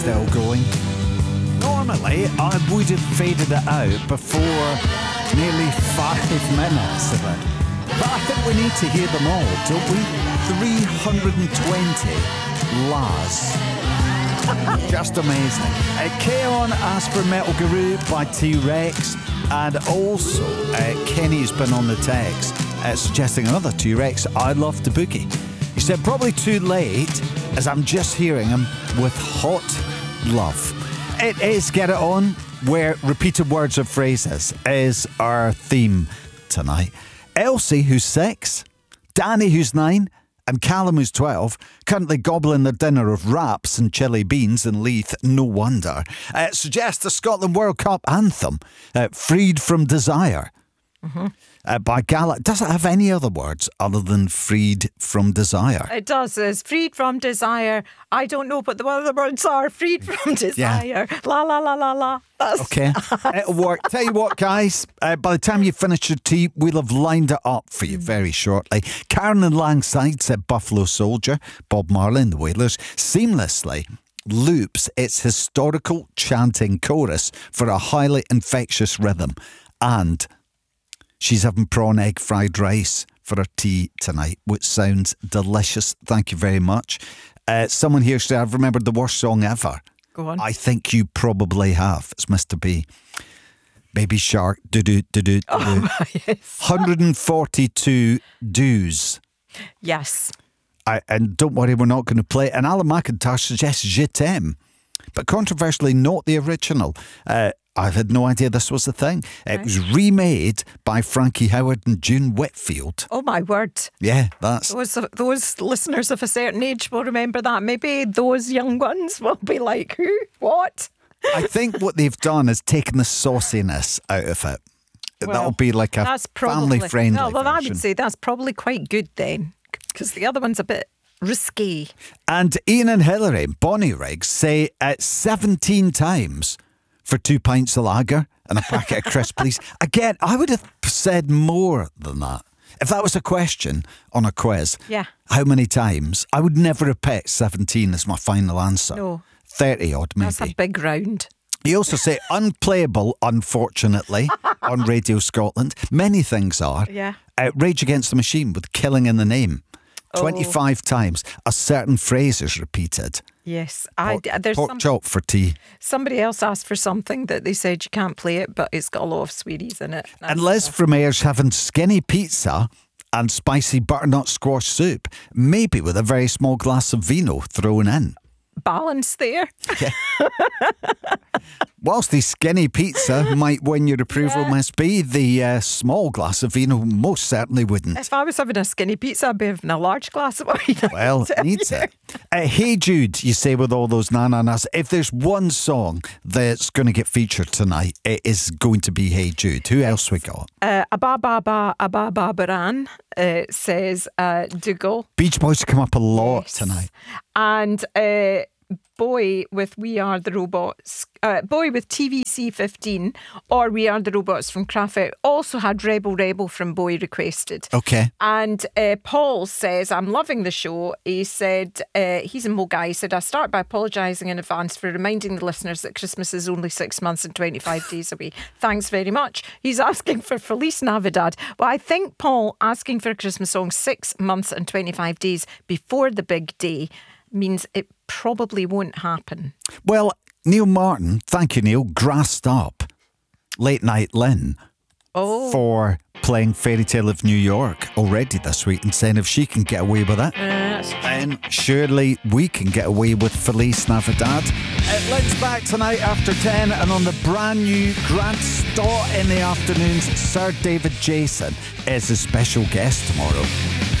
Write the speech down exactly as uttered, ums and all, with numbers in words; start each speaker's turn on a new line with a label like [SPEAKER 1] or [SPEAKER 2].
[SPEAKER 1] Still going. Normally, I would have faded it out before nearly five minutes of it. But I think we need to hear them all, don't we? three hundred twenty Laz. Just amazing. Uh, K-On! asked for Metal Guru by T-Rex. And also, uh, Kenny's been on the text uh, suggesting another T-Rex, I Love to Boogie. He said, probably too late, as I'm just hearing him with Hot Love. It is Get It On, where repeated words or phrases is our theme tonight. Elsie, who's six, Danny, who's nine, and Callum, who's twelve, currently gobbling their dinner of wraps and chili beans in Leith, no wonder, uh, suggest the Scotland World Cup anthem, uh, Freed from Desire. Mm-hmm. Uh, by Gala. Does it have any other words other than freed from desire?
[SPEAKER 2] It does. It's freed from desire. I don't know what the other words are. Freed from desire. Yeah. La, la, la, la, la. That's
[SPEAKER 1] okay. It'll work. Tell you what, guys, uh, by the time you finish your tea, we'll have lined it up for you very shortly. Karen and Langside said Buffalo Soldier. Bob Marley and the Wailers seamlessly loops its historical chanting chorus for a highly infectious rhythm. And she's having prawn egg fried rice for her tea tonight, which sounds delicious. Thank you very much. Uh, someone here said, I've remembered the worst song ever.
[SPEAKER 2] Go on.
[SPEAKER 1] I think you probably have. It's Mister B. Baby Shark, do-do, do-do, do-do.
[SPEAKER 2] Oh, yes.
[SPEAKER 1] one hundred forty-two do's.
[SPEAKER 2] Yes.
[SPEAKER 1] I, and don't worry, we're not going to play it. And Alan McIntosh suggests Je t'aime, but controversially not the original. Uh, I've had no idea this was a thing. It
[SPEAKER 2] right.
[SPEAKER 1] was remade by Frankie Howard and June Whitfield.
[SPEAKER 2] Oh, my word.
[SPEAKER 1] Yeah, that's...
[SPEAKER 2] Those, those listeners of a certain age will remember that. Maybe those young ones will be like, who? What?
[SPEAKER 1] I think what they've done is taken the sauciness out of it.
[SPEAKER 2] Well,
[SPEAKER 1] that'll be like a family-friendly
[SPEAKER 2] no, well,
[SPEAKER 1] version.
[SPEAKER 2] I would say that's probably quite good then, because the other one's a bit risky.
[SPEAKER 1] And Ian and Hillary, Bonnie Riggs, say it seventeen times for two pints of lager and a packet of crisps, please. Again, I would have said more than that. If that was a question on a quiz,
[SPEAKER 2] yeah.
[SPEAKER 1] How many times? I would never have picked seventeen as my final answer.
[SPEAKER 2] No.
[SPEAKER 1] thirty odd, maybe.
[SPEAKER 2] That's a big round.
[SPEAKER 1] You also say unplayable, unfortunately, on Radio Scotland. Many things are.
[SPEAKER 2] Yeah.
[SPEAKER 1] Uh, Rage Against the Machine with Killing in the Name. twenty-five oh. times. A certain phrase is repeated.
[SPEAKER 2] Yes. I,
[SPEAKER 1] pork
[SPEAKER 2] there's
[SPEAKER 1] pork
[SPEAKER 2] some,
[SPEAKER 1] chop for tea.
[SPEAKER 2] Somebody else asked for something that they said you can't play it, but it's got a lot of sweeties in it.
[SPEAKER 1] That's and Liz from Ayers having skinny pizza and spicy butternut squash soup, maybe with a very small glass of vino thrown in.
[SPEAKER 2] Balance there.
[SPEAKER 1] Yeah. Whilst the skinny pizza might win your approval, yeah. Miss B, the uh, small glass of vino most certainly wouldn't.
[SPEAKER 2] If I was having a skinny pizza, I'd be having a large glass of wine.
[SPEAKER 1] Well, needs it. Uh, hey Jude, you say with all those na-na-nas, if there's one song that's going to get featured tonight, it is going to be Hey Jude. Who else we got?
[SPEAKER 2] Uh, Abba Baba Abba Babaran uh, says uh, Dougal.
[SPEAKER 1] Beach Boys come up a lot
[SPEAKER 2] yes.
[SPEAKER 1] tonight.
[SPEAKER 2] And uh, Boy with We Are the Robots, uh, Boy with T V C fifteen or We Are the Robots from Kraftwerk also had Rebel Rebel from Boy requested.
[SPEAKER 1] Okay.
[SPEAKER 2] And uh, Paul says, I'm loving the show. He said, uh, he's a Mo guy. He said, I start by apologising in advance for reminding the listeners that Christmas is only six months and twenty-five days away. Thanks very much. He's asking for Feliz Navidad. Well, I think Paul asking for a Christmas song six months and twenty-five days before the big day means it probably won't happen.
[SPEAKER 1] Well, Neil Martin, thank you, Neil, grassed up Late Night Lynn
[SPEAKER 2] oh.
[SPEAKER 1] for playing Fairy Tale of New York already this week and saying if she can get away with it,
[SPEAKER 2] uh,
[SPEAKER 1] then surely we can get away with Feliz Navidad. Uh, Lynn's back tonight after ten, and on the brand new Grant Stott in the afternoons, Sir David Jason is a special guest tomorrow.